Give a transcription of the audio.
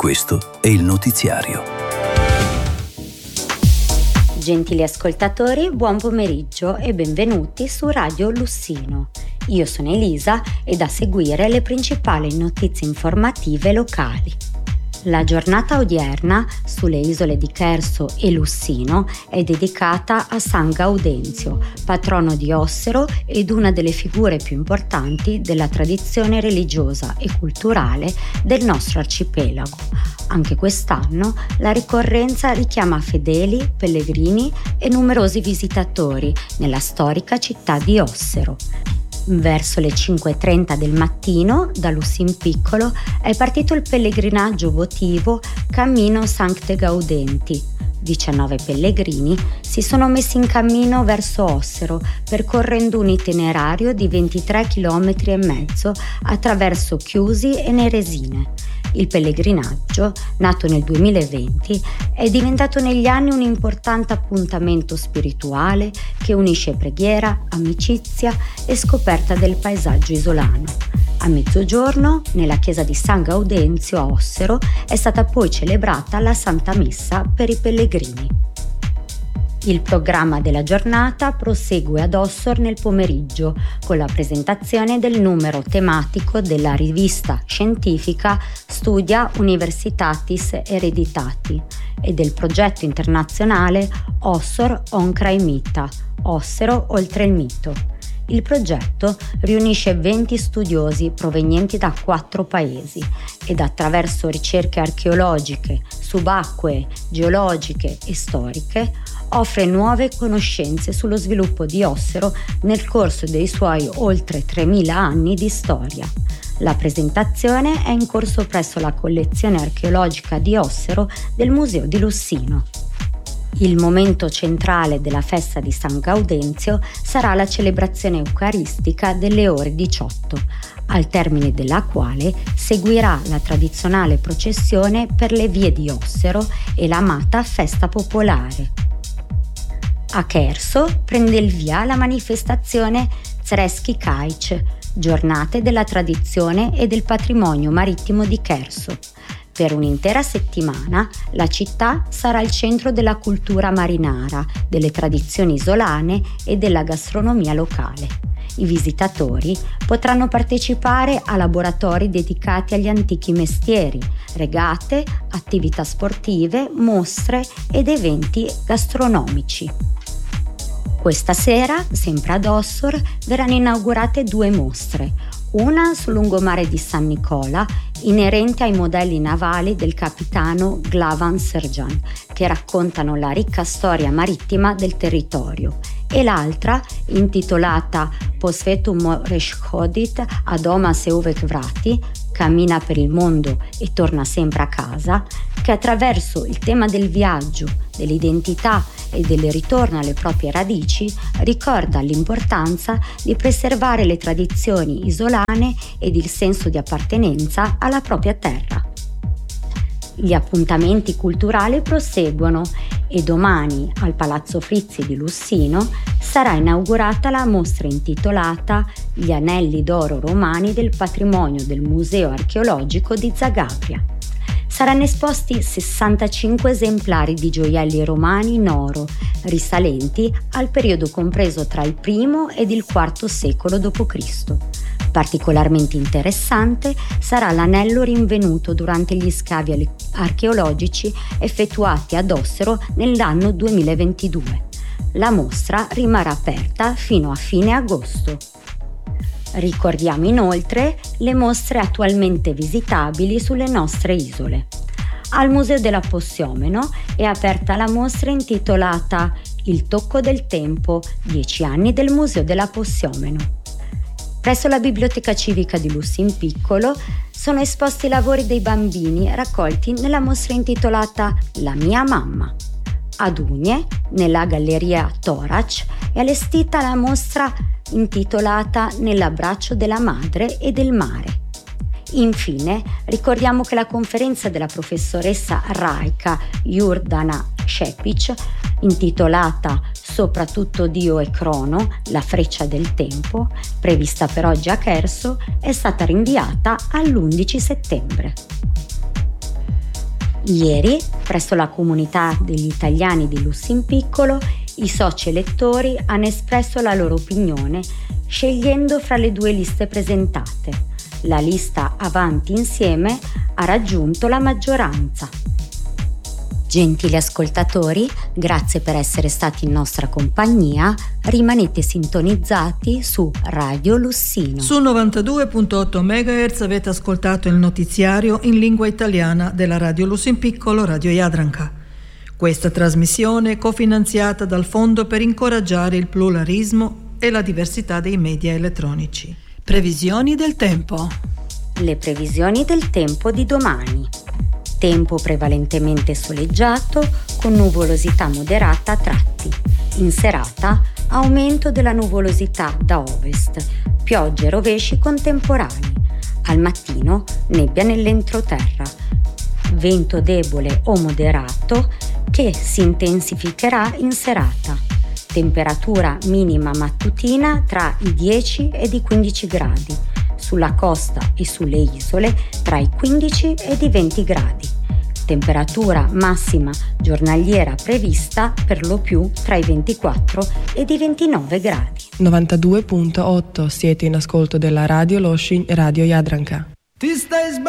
Questo è il notiziario. Gentili ascoltatori, buon pomeriggio e benvenuti su Radio Lussino. Io sono Elisa e da seguire le principali notizie informative locali. La giornata odierna sulle isole di Cherso e Lussino è dedicata a San Gaudenzio, patrono di Ossero ed una delle figure più importanti della tradizione religiosa e culturale del nostro arcipelago. Anche quest'anno la ricorrenza richiama fedeli, pellegrini e numerosi visitatori nella storica città di Ossero. Verso le 5:30 del mattino, da Lussin Piccolo, è partito il pellegrinaggio votivo Cammino Sancte Gaudenti. 19 pellegrini si sono messi in cammino verso Ossero, percorrendo un itinerario di 23 km e mezzo attraverso Chiusi e Neresine. Il pellegrinaggio, nato nel 2020, è diventato negli anni un importante appuntamento spirituale che unisce preghiera, amicizia e scoperta del paesaggio isolano. A mezzogiorno, nella chiesa di San Gaudenzio a Ossero, è stata poi celebrata la Santa Messa per i pellegrini. Il programma della giornata prosegue ad Ossor nel pomeriggio con la presentazione del numero tematico della rivista scientifica Studia Universitatis Hereditati e del progetto internazionale Ossor Oncra Mita, Ossero oltre il mito. Il progetto riunisce 20 studiosi provenienti da 4 paesi ed attraverso ricerche archeologiche, subacquee, geologiche e storiche offre nuove conoscenze sullo sviluppo di Ossero nel corso dei suoi oltre 3.000 anni di storia. La presentazione è in corso presso la collezione archeologica di Ossero del Museo di Lussino. Il momento centrale della festa di San Gaudenzio sarà la celebrazione eucaristica delle ore 18, al termine della quale seguirà la tradizionale processione per le vie di Ossero e l'amata festa popolare. A Cherso prende il via la manifestazione Zreschi Kaic, Giornate della tradizione e del patrimonio marittimo di Cherso. Per un'intera settimana la città sarà il centro della cultura marinara, delle tradizioni isolane e della gastronomia locale. I visitatori potranno partecipare a laboratori dedicati agli antichi mestieri, regate, attività sportive, mostre ed eventi gastronomici. Questa sera, sempre ad Ossor, verranno inaugurate 2 mostre, una sul lungomare di San Nicola, inerente ai modelli navali del capitano Glavan Serjan, che raccontano la ricca storia marittima del territorio, e l'altra, intitolata Posvetum Moreshodit Adoma Seuvek Vrati, cammina per il mondo e torna sempre a casa, che attraverso il tema del viaggio, dell'identità e del ritorno alle proprie radici ricorda l'importanza di preservare le tradizioni isolane ed il senso di appartenenza alla propria terra. Gli appuntamenti culturali proseguono e domani al Palazzo Frizzi di Lussino sarà inaugurata la mostra intitolata Gli anelli d'oro romani del patrimonio del Museo Archeologico di Zagabria. Saranno esposti 65 esemplari di gioielli romani in oro, risalenti al periodo compreso tra il I ed il IV secolo d.C. Particolarmente interessante sarà l'anello rinvenuto durante gli scavi archeologici effettuati ad Ossero nell'anno 2022. La mostra rimarrà aperta fino a fine agosto. Ricordiamo inoltre le mostre attualmente visitabili sulle nostre isole. Al Museo della Possiomeno è aperta la mostra intitolata Il tocco del tempo, 10 anni del Museo della Possiomeno. Presso la Biblioteca Civica di Lussin Piccolo sono esposti i lavori dei bambini raccolti nella mostra intitolata La mia mamma. Ad Ugne, nella Galleria Torac, è allestita la mostra intitolata Nell'abbraccio della madre e del mare. Infine, ricordiamo che la conferenza della professoressa Rajka Jurdana Šepić, intitolata Soprattutto Dio e Crono, la freccia del tempo, prevista per oggi a Cherso, è stata rinviata all'11 settembre. Ieri, presso la comunità degli italiani di Lussinpiccolo, i soci elettori hanno espresso la loro opinione scegliendo fra le due liste presentate. La lista Avanti Insieme ha raggiunto la maggioranza. Gentili ascoltatori, grazie per essere stati in nostra compagnia. Rimanete sintonizzati su Radio Lussino. Su 92.8 MHz avete ascoltato il notiziario in lingua italiana della Radio Lussinpiccolo, Radio Jadranka. Questa trasmissione è cofinanziata dal Fondo per incoraggiare il pluralismo e la diversità dei media elettronici. Previsioni del tempo. Le previsioni del tempo di domani. Tempo prevalentemente soleggiato con nuvolosità moderata a tratti. In serata aumento della nuvolosità da ovest, piogge e rovesci contemporanei. Al mattino nebbia nell'entroterra. Vento debole o moderato che si intensificherà in serata. Temperatura minima mattutina tra i 10 ed i 15 gradi. Sulla costa e sulle isole tra i 15 ed i 20 gradi. Temperatura massima giornaliera prevista per lo più tra i 24 ed i 29 gradi. 92.8 siete in ascolto della Radio Loshin, Radio Jadranka.